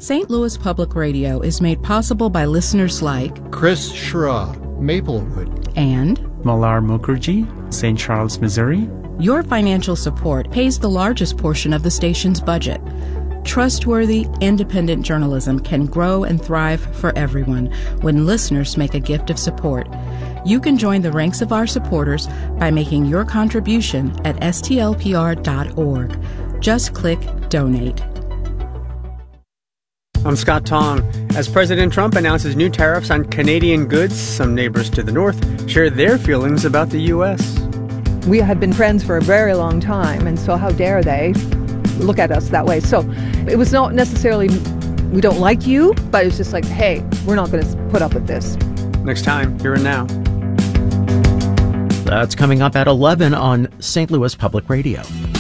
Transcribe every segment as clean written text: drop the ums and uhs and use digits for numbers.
St. Louis Public Radio is made possible by listeners like Chris Schra, Maplewood, and Malar Mukherjee, St. Charles, Missouri. Your financial support pays the largest portion of the station's budget. Trustworthy, independent journalism can grow and thrive for everyone when listeners make a gift of support. You can join the ranks of our supporters by making your contribution at stlpr.org. Just click Donate. I'm Scott Tong. As President Trump announces new tariffs on Canadian goods, some neighbors to the north share their feelings about the U.S. We have been friends for a very long time, and so how dare they look at us that way? So it was not necessarily we don't like you, but it's just like, hey, we're not going to put up with this. Next time, Here and Now. That's coming up at 11 on St. Louis Public Radio.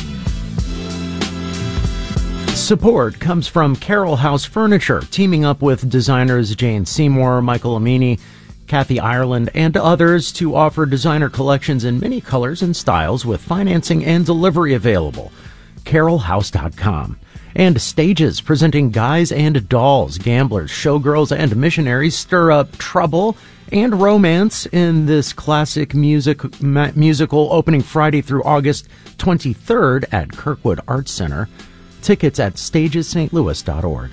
Support comes from Carroll House Furniture, teaming up with designers Jane Seymour, Michael Amini, Kathy Ireland, and others to offer designer collections in many colors and styles with financing and delivery available. CarrollHouse.com. And Stages, presenting Guys and Dolls, Gamblers, Showgirls, and Missionaries stir up trouble and romance in this classic musical opening Friday through August 23rd at Kirkwood Arts Center. Tickets at stagesstlouis.org.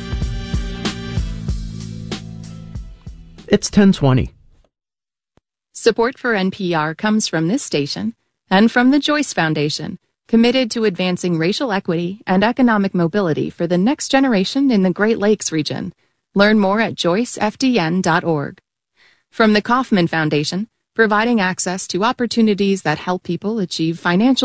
It's 10:20. Support for NPR comes from this station and from the Joyce Foundation, committed to advancing racial equity and economic mobility for the next generation in the Great Lakes region. Learn more at joycefdn.org. From the Kauffman Foundation, providing access to opportunities that help people achieve financial